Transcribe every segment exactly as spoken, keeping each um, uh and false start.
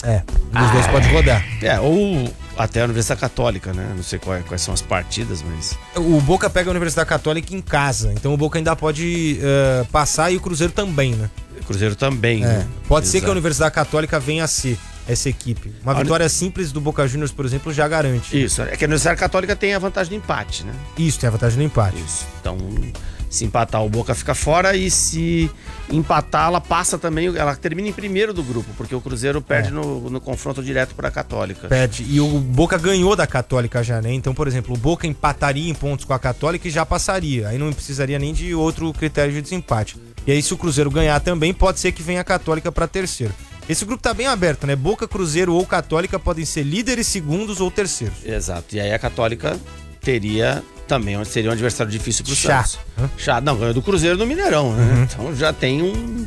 É, um dos dois pode rodar. É, ou até a Universidade Católica, né? Não sei quais, quais são as partidas, mas... O Boca pega a Universidade Católica em casa, então o Boca ainda pode uh, passar e o Cruzeiro também, né? O Cruzeiro também, é. né? Pode Exato. ser que a Universidade Católica venha a ser essa equipe. Uma a vitória uni... simples do Boca Juniors, por exemplo, já garante. Isso, é que a Universidade Católica tem a vantagem do empate, né? Isso, tem a vantagem do empate. Isso, então... Se empatar, o Boca fica fora, e se empatar, ela passa também, ela termina em primeiro do grupo, porque o Cruzeiro perde é. no, no confronto direto para a Católica. Perde, e o Boca ganhou da Católica já, né? Então, por exemplo, o Boca empataria em pontos com a Católica e já passaria. Aí não precisaria nem de outro critério de desempate. E aí, se o Cruzeiro ganhar também, pode ser que venha a Católica para terceiro. Esse grupo tá bem aberto, né? Boca, Cruzeiro ou Católica podem ser líderes, segundos ou terceiros. Exato, e aí a Católica teria... Também seria um adversário difícil pro Chato. Santos. Chato. Não, ganhou do Cruzeiro no Mineirão, né? Uhum. Então já tem um,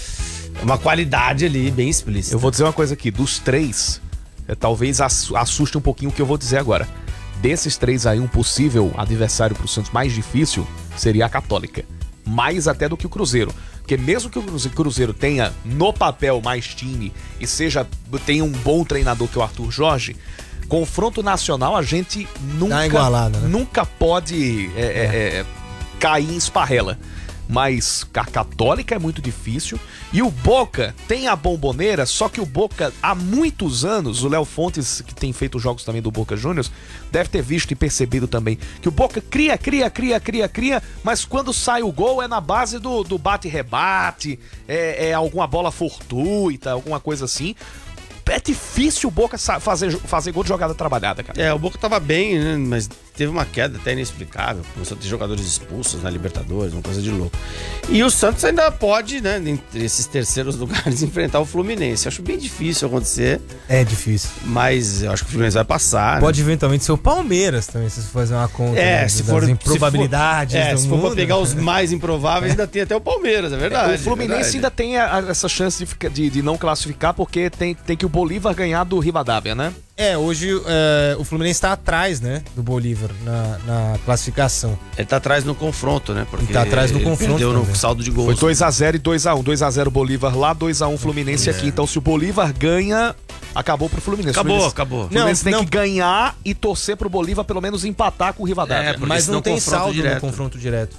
uma qualidade ali bem explícita. Eu vou dizer uma coisa aqui, dos três, é, talvez assuste um pouquinho o que eu vou dizer agora. Desses três aí, um possível adversário pro Santos mais difícil seria a Católica. Mais até do que o Cruzeiro. Porque mesmo que o Cruzeiro tenha no papel mais time e seja tenha um bom treinador que é o Arthur Jorge, confronto nacional a gente nunca, igualada, né? nunca pode é, é. É, cair em esparrela. Mas a Católica é muito difícil. E o Boca tem a Bomboneira, só que o Boca, há muitos anos, o Léo Fontes, que tem feito jogos também do Boca Juniors, deve ter visto e percebido também que o Boca cria, cria, cria, cria, cria, mas quando sai o gol é na base do, do bate-rebate, é, é alguma bola fortuita, alguma coisa assim. É difícil o Boca fazer, fazer gol de jogada trabalhada, cara. É, o Boca tava bem, né? Mas teve uma queda até inexplicável. Começou a ter jogadores expulsos na Libertadores, uma coisa de louco. E o Santos ainda pode, né, entre esses terceiros lugares, enfrentar o Fluminense. Eu acho bem difícil acontecer. É difícil. Mas eu acho que o Fluminense vai passar. Pode né? eventualmente ser o Palmeiras também, se você fazer uma conta. É, né, se for improbabilidades. Se for, é, do se mundo, for pra pegar né? os mais improváveis, ainda tem até o Palmeiras, é verdade. É, o Fluminense verdade. ainda tem a, a, essa chance de, de, de não classificar, porque tem, tem que o Bolívar ganhar do Rivadavia, né? É, hoje é, o Fluminense tá atrás, né, do Bolívar na, na classificação. Ele tá atrás no confronto, né? Porque ele tá atrás no ele confronto. Perdeu no também. saldo de gols. Foi dois a zero e dois a um. dois a zero Bolívar lá, dois a um Fluminense é. aqui. Então, se o Bolívar ganha, acabou pro Fluminense. Acabou, Fluminense, acabou. O Fluminense não, tem não. que ganhar e torcer pro Bolívar pelo menos empatar com o Rivadavia. É, porque Mas não tem saldo direto. no confronto direto.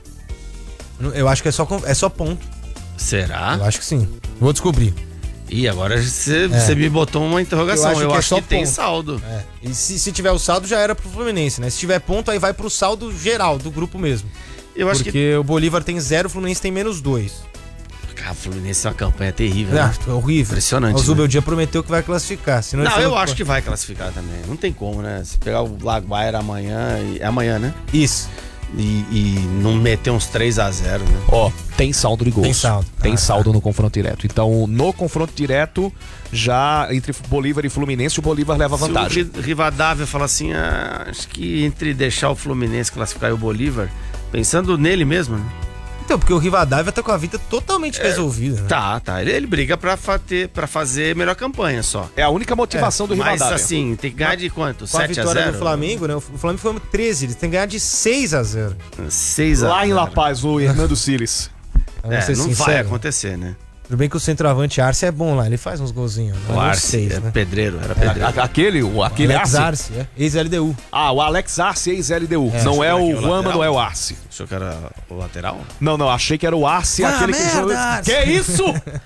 Eu acho que é só, é só ponto. Será? Eu acho que sim. Vou descobrir. Ih, agora você é. me botou uma interrogação. Eu acho Eu que, acho acho que, é que tem ponto. saldo. É. E se, se tiver o saldo, já era pro Fluminense, né? Se tiver ponto, aí vai pro saldo geral do grupo mesmo. Eu acho Porque que... o Bolívar tem zero, o Fluminense tem menos dois. Cara, o Fluminense tem uma campanha terrível, Ah, né? é horrível. Impressionante. O Zubeldia né? prometeu que vai classificar. Senão Não, ele eu falou acho que vai classificar também. Não tem como, né? Se pegar o Laguaira amanhã... E... É amanhã, né? Isso. E, e não meter uns três a zero, né? Ó, tem saldo de gols. Tem saldo. Tem ah, saldo tá. no confronto direto. Então, no confronto direto, já entre Bolívar e Fluminense, o Bolívar leva vantagem. Se o Rivadavia fala assim, ah, acho que entre deixar o Fluminense classificar e o Bolívar, pensando nele mesmo, né? Então, porque o Rivadavia tá com a vida totalmente é, resolvida. Né? Tá, tá. Ele, ele briga pra, fater, pra fazer melhor campanha só. É a única motivação é, do Rivadavia. Mas assim, tem que ganhar de quanto? Com a vitória do Flamengo, né? O Flamengo foi treze, eles têm que ganhar de seis a zero. seis a zero. Lá em La Paz, o Hernando Siles. É, não sincero. vai acontecer, né? Tudo bem que o centroavante Arce é bom lá, ele faz uns golzinhos. O Arce seis, é né? pedreiro, era pedreiro. É, aquele, o, aquele Alex Arce, Arce é, ex-L D U. Ah, o Alex Arce, ex-L D U. É, não é o Juan Manuel Arce. Achou que era o lateral? Não, não, achei que era o Arce, ah, aquele merda, que jogou. Arce. Que é isso?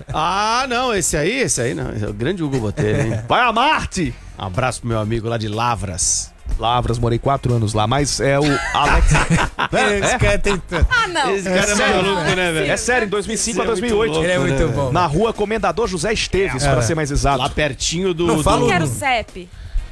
Ah, não, esse aí, esse aí não. Esse é o grande Hugo Botelho, hein? Vai a Marte! Um abraço pro meu amigo lá de Lavras. Lavras, morei quatro anos lá, mas é o Alex. é, esse cara tem tanto. Ah, não. Esse cara é, é maluco, né, velho? É sério, em dois mil e cinco a dois mil e oito. Louco, ele é muito né, bom. Na rua Comendador José Esteves, é, para ser mais exato. Lá pertinho do. Não, Qual que era o C E P?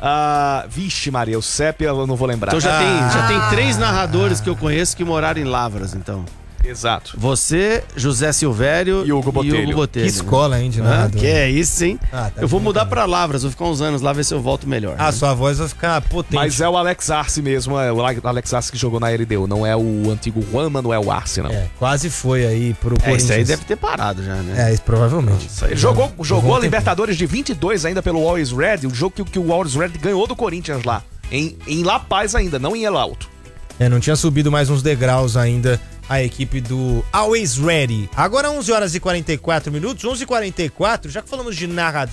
Ah, vixe, Maria, o C E P eu não vou lembrar. Então já, ah. tem, já tem três narradores que eu conheço que moraram em Lavras, então. Exato. Você, José Silvério e Hugo Botelho. E Hugo Botelho. Que escola, hein, de narrador. Ah, que é isso, hein? Ah, tá eu vou bem, mudar né? pra Lavras, vou ficar uns anos lá, ver se eu volto melhor. Ah, né? sua voz vai ficar potente. Mas é o Alex Arce mesmo, é o Alex Arce que jogou na L D U, não é o antigo Juan Manuel Arce, não. É, quase foi aí pro é, Corinthians. Isso aí deve ter parado já, né? É, isso provavelmente. Isso aí jogou já, jogou a Libertadores de vinte e dois ainda pelo Always Red, o jogo que, que o Always Red ganhou do Corinthians lá. Em, em La Paz ainda, não em El Alto. É, não tinha subido mais uns degraus ainda a equipe do Always Ready. Agora onze horas e quarenta e quatro minutos, onze e quarenta e quatro, já que falamos de narrador.